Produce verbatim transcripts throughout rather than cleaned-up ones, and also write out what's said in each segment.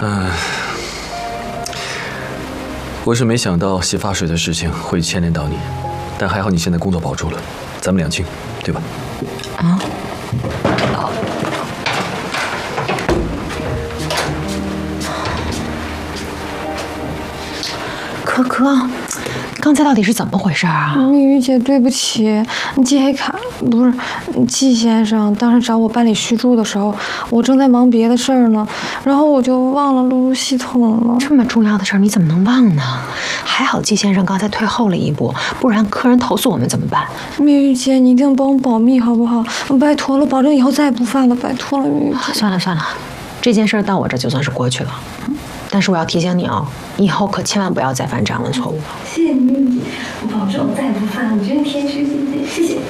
嗯，我是没想到洗发水的事情会牵连到你，但还好你现在工作保住了，咱们两清，对吧？ 啊。 可可，刚才到底是怎么回事啊？ 蜜语姐，对不起，季黑卡不是季先生，当时找我办理续注的时候，我正在忙别的事儿呢，然后我就忘了录入系统了。 这么重要的事儿你怎么能忘呢？还好季先生刚才退后了一步，不然客人投诉我们怎么办？ 蜜语姐，你一定帮我保密好不好？拜托了，保证以后再也不犯了，拜托了，蜜语姐。 算了算了，这件事到我这就算是过去了。 但是我要提醒你哦，以后可千万不要再犯这样的错误了。 谢谢你，蜜姐，我保证再不犯。你真天使姐姐，谢谢。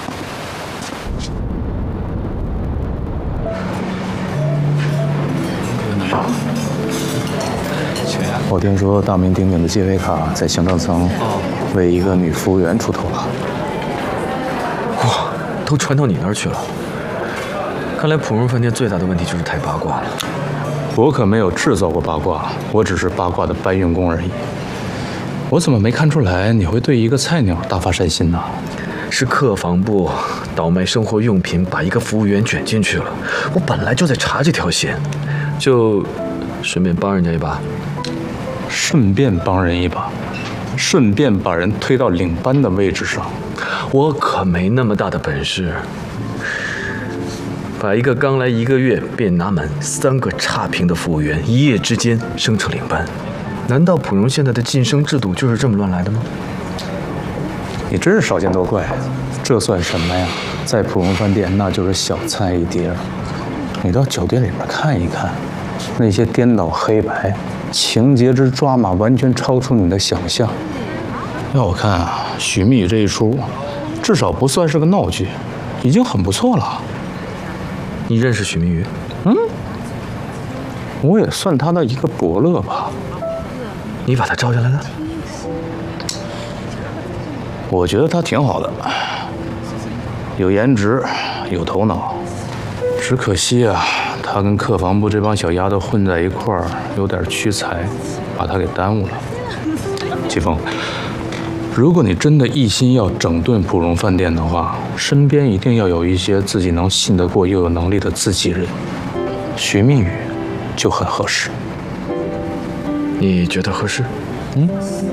我听说大名鼎鼎的季薇卡在行政层为一个女服务员出头了。 哇，都传到你那儿去了。看来普荣饭店最大的问题就是太八卦了。 我可没有制造过八卦，我只是八卦的搬运工而已。我怎么没看出来你会对一个菜鸟大发善心呢？ 是客房部倒卖生活用品，把一个服务员卷进去了。我本来就在查这条线，就顺便帮人家一把。 顺便帮人一把，顺便把人推到领班的位置上。 我可没那么大的本事。 把一个刚来一个月便拿满三个差评的服务员一夜之间升成领班，难道普荣现在的晋升制度就是这么乱来的吗？ 你真是少见多怪，这算什么呀？在普荣饭店那就是小菜一碟。你到酒店里面看一看，那些颠倒黑白、情节之抓马，完全超出你的想象。要我看啊，许蜜雨这一出，至少不算是个闹剧，已经很不错了。 你认识许蜜雨？ 嗯，我也算他的一个伯乐吧。 你把他招进来的？ 我觉得他挺好的，有颜值，有头脑。只可惜啊，他跟客房部这帮小丫头混在一块儿，有点屈才，把他给耽误了。季风，如果你真的一心要整顿普荣饭店的话，身边一定要有一些自己能信得过又有能力的自己人。徐蜜雨就很合适。 你觉得合适？嗯，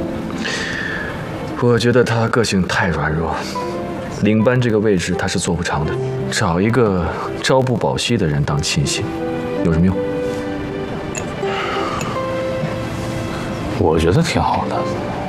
我觉得他个性太软弱，领班这个位置他是做不长的。找一个朝不保夕的人当亲信，有什么用？ 我觉得挺好的。